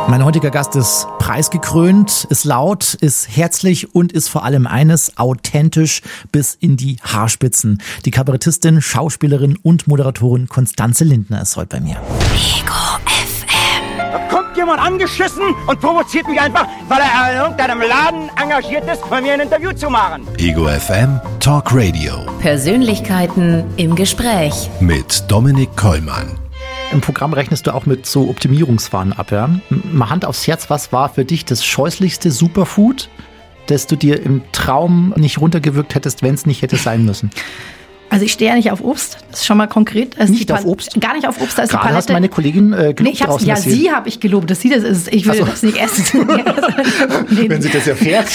Mein heutiger Gast ist preisgekrönt, ist laut, ist herzlich und ist vor allem eines, authentisch bis in die Haarspitzen. Die Kabarettistin, Schauspielerin und Moderatorin Constanze Lindner ist heute bei mir. Ego FM. Da kommt jemand angeschissen und provoziert mich einfach, weil er in irgendeinem Laden engagiert ist, bei mir ein Interview zu machen. Ego FM Talk Radio. Persönlichkeiten im Gespräch. Mit Dominik Kollmann. Im Programm rechnest du auch mit so Optimierungswahn ab, ja? Mal Hand aufs Herz, was war für dich das scheußlichste Superfood, das du dir im Traum nicht runtergewürgt hättest, wenn es nicht hätte sein müssen? Also ich stehe ja nicht auf Obst, das ist schon mal konkret. Nicht auf Obst? Gar nicht auf Obst, da ist Gerade die Palette. hast meine Kollegin gelobt draußen. Ja, sie habe ich gelobt, dass sie das ist. Ich will das nicht essen. Nee. Wenn sie das erfährt.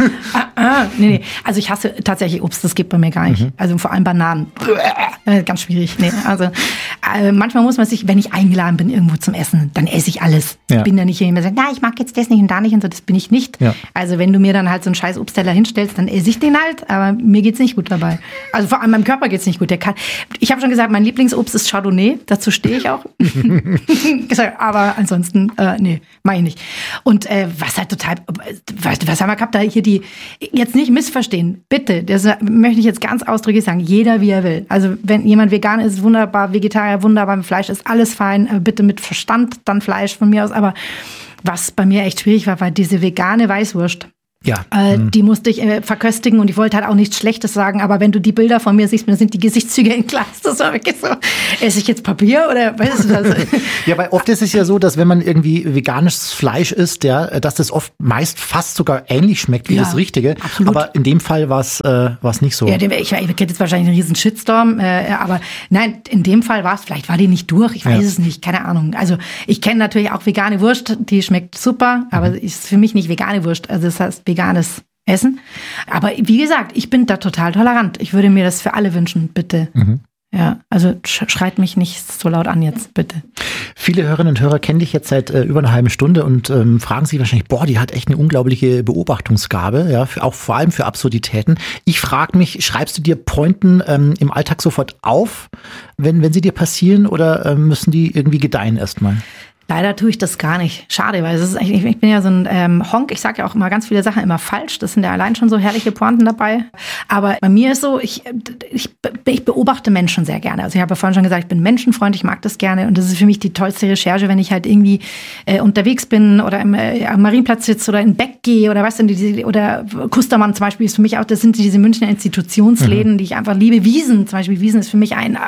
Nee. Also ich hasse tatsächlich Obst, das geht bei mir gar nicht. Also vor allem Bananen. Ganz schwierig. Nee. Also manchmal muss man sich, wenn ich eingeladen bin irgendwo zum Essen, dann esse ich alles. Ja. Ich bin da nicht jemand, der sagt, ich mag jetzt das nicht und da nicht und so, das bin ich nicht. Ja. Also wenn du mir dann halt so einen scheiß Obstteller hinstellst, dann esse ich den halt, aber mir geht's nicht gut dabei. Also vor allem meinem Körper geht's nicht gut. Ich habe schon gesagt, mein Lieblingsobst ist Chardonnay, dazu stehe ich auch. Aber ansonsten, nee, mache ich nicht. Und was halt total, was haben wir gehabt, da hier die, jetzt nicht missverstehen, bitte, das möchte ich jetzt ganz ausdrücklich sagen, jeder wie er will. Also wenn jemand vegan ist, wunderbar, Vegetarier, wunderbar, mit Fleisch ist alles fein, bitte mit Verstand, dann Fleisch von mir aus. Aber was bei mir echt schwierig war diese vegane Weißwurst. Ja. Die musste ich verköstigen und ich wollte halt auch nichts Schlechtes sagen, aber wenn du die Bilder von mir siehst, dann sind die Gesichtszüge in Glas. Das war wirklich so, esse ich jetzt Papier oder weißt du das? Ja, weil oft ist es ja so, dass wenn man irgendwie veganisches Fleisch isst, ja, dass das oft meist fast sogar ähnlich schmeckt wie das Richtige. Absolut. Aber in dem Fall war es nicht so. Ja, ich hätte jetzt wahrscheinlich einen riesen Shitstorm, aber nein, in dem Fall war es, vielleicht war die nicht durch, ich weiß es nicht, keine Ahnung. Also ich kenne natürlich auch vegane Wurst, die schmeckt super, aber ist für mich nicht vegane Wurst, also das heißt veganes Essen. Aber wie gesagt, ich bin da total tolerant. Ich würde mir das für alle wünschen, bitte. Ja, also schreit mich nicht so laut an jetzt, bitte. Viele Hörerinnen und Hörer kennen dich jetzt seit über einer halben Stunde und fragen sich wahrscheinlich, die hat echt eine unglaubliche Beobachtungsgabe, ja, auch vor allem für Absurditäten. Ich frage mich, schreibst du dir Pointen im Alltag sofort auf, wenn sie dir passieren, oder müssen die irgendwie gedeihen erstmal? Leider tue ich das gar nicht. Schade, weil es ist eigentlich, ich bin ja so ein Honk. Ich sage ja auch immer ganz viele Sachen immer falsch. Das sind ja allein schon so herrliche Pointen dabei. Aber bei mir ist so, ich beobachte Menschen sehr gerne. Also ich habe ja vorhin schon gesagt, ich bin menschenfreundlich, ich mag das gerne. Und das ist für mich die tollste Recherche, wenn ich halt irgendwie unterwegs bin oder am Marienplatz sitze oder in Beck gehe oder was denn, oder Kustermann zum Beispiel ist für mich auch, das sind diese Münchner Institutionsläden, die ich einfach liebe. Wiesen zum Beispiel, Wiesen ist für mich ein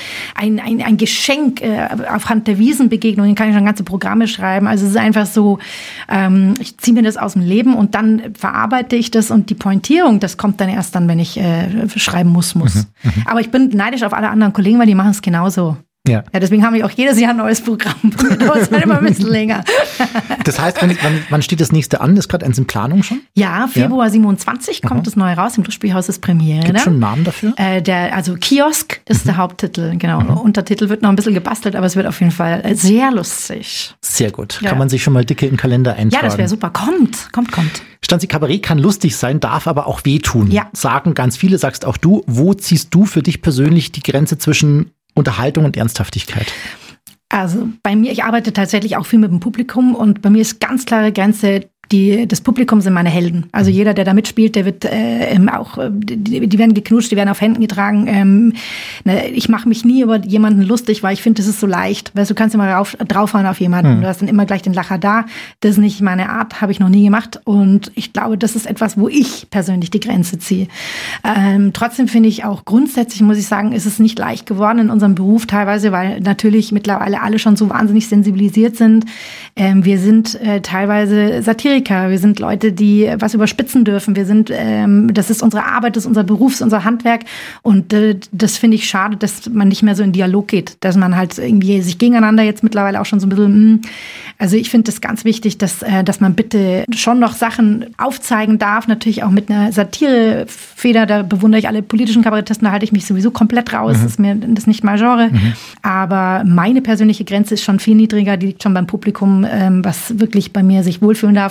Geschenk. Aufhand der Wiesenbegegnungen kann ich schon ganz Programme schreiben. Also es ist einfach so, ich ziehe mir das aus dem Leben und dann verarbeite ich das und die Pointierung, das kommt dann erst dann, wenn ich schreiben muss. Aber ich bin neidisch auf alle anderen Kollegen, weil die machen es genauso. Ja, deswegen haben wir auch jedes Jahr ein neues Programm. Das dauert halt immer ein bisschen länger. Das heißt, wann steht das nächste an? Ist gerade eins in Planung schon? Ja, Februar 27 kommt das neue raus. Im Lustspielhaus ist Premiere. Gibt es schon einen Namen dafür? Also Kiosk ist der Haupttitel, genau. Untertitel wird noch ein bisschen gebastelt, aber es wird auf jeden Fall sehr lustig. Sehr gut. Ja. Kann man sich schon mal dicke in den Kalender eintragen. Ja, das wäre super. Kommt. Stanzi, Kabarett kann lustig sein, darf aber auch wehtun. Ja. Sagen ganz viele, sagst auch du. Wo ziehst du für dich persönlich die Grenze zwischen Unterhaltung und Ernsthaftigkeit? Also bei mir, ich arbeite tatsächlich auch viel mit dem Publikum und bei mir ist ganz klare Grenze, das Publikum sind meine Helden. Also jeder, der da mitspielt, der wird die werden geknutscht, die werden auf Händen getragen. Ich mache mich nie über jemanden lustig, weil ich finde, das ist so leicht. Weißt du, kannst immer draufhauen auf jemanden. Du hast dann immer gleich den Lacher da. Das ist nicht meine Art, habe ich noch nie gemacht. Und ich glaube, das ist etwas, wo ich persönlich die Grenze ziehe. Trotzdem finde ich auch grundsätzlich, muss ich sagen, ist es nicht leicht geworden in unserem Beruf teilweise, weil natürlich mittlerweile alle schon so wahnsinnig sensibilisiert sind. Wir sind teilweise Satiriker. Wir sind Leute, die was überspitzen dürfen. Wir sind, das ist unsere Arbeit, das ist unser Beruf, das ist unser Handwerk. Und das finde ich schade, dass man nicht mehr so in Dialog geht. Dass man halt irgendwie sich gegeneinander jetzt mittlerweile auch schon so ein bisschen, also ich finde das ganz wichtig, dass man bitte schon noch Sachen aufzeigen darf. Natürlich auch mit einer Satirefeder. Da bewundere ich alle politischen Kabarettisten, da halte ich mich sowieso komplett raus. Das ist nicht mein Genre. Aber meine persönliche Grenze ist schon viel niedriger. Die liegt schon beim Publikum, was wirklich bei mir sich wohlfühlen darf.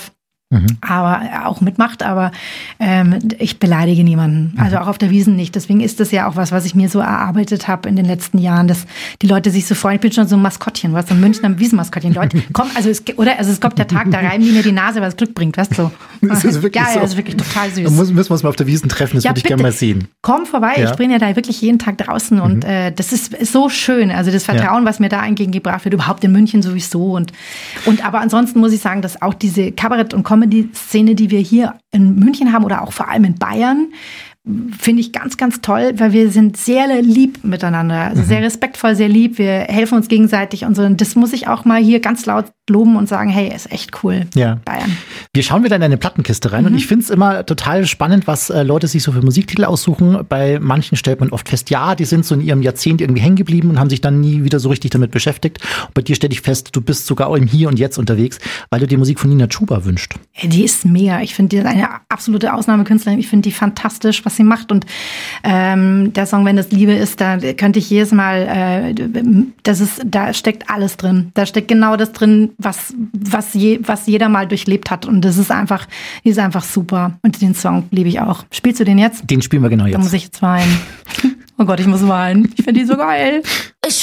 aber auch mitmacht, aber ich beleidige niemanden. Also auch auf der Wiesn nicht. Deswegen ist das ja auch was ich mir so erarbeitet habe in den letzten Jahren, dass die Leute sich so freuen. Ich bin schon so ein Maskottchen, was in München am Wiesenmaskottchen. Leute, komm, es kommt der Tag, da reiben die mir die Nase, weil es Glück bringt, weißt du? So. Das ist wirklich so. Das ist wirklich total süß. Dann müssen wir uns mal auf der Wiesn treffen, das würde ich gerne mal sehen. Komm vorbei, ich bin ja da wirklich jeden Tag draußen und das ist so schön. Also das Vertrauen, was mir da entgegengebracht wird, überhaupt in München sowieso. Und aber ansonsten muss ich sagen, dass auch diese Kabarett- und Comedy-Szene, die wir hier in München haben oder auch vor allem in Bayern, finde ich ganz, ganz toll, weil wir sind sehr lieb miteinander, also sehr respektvoll, sehr lieb, wir helfen uns gegenseitig und so. Und das muss ich auch mal hier ganz laut loben und sagen, hey, ist echt cool, Bayern. Wir schauen wieder in deine Plattenkiste rein und ich finde es immer total spannend, was Leute sich so für Musiktitel aussuchen. Bei manchen stellt man oft fest, ja, die sind so in ihrem Jahrzehnt irgendwie hängen geblieben und haben sich dann nie wieder so richtig damit beschäftigt. Und bei dir stelle ich fest, du bist sogar auch im Hier und Jetzt unterwegs, weil du dir Musik von Nina Chuba wünschst. Die ist mega. Ich finde, die ist eine absolute Ausnahmekünstlerin. Ich finde die fantastisch, was sie macht. Und der Song Wenn das Liebe ist, da könnte ich jedes Mal, da steckt alles drin. Da steckt genau das drin, was jeder mal durchlebt hat. Und das ist einfach, die ist einfach super. Und den Song liebe ich auch. Spielst du den jetzt? Den spielen wir genau jetzt. Da muss ich jetzt weinen. Oh Gott, ich muss weinen. Ich finde die so geil.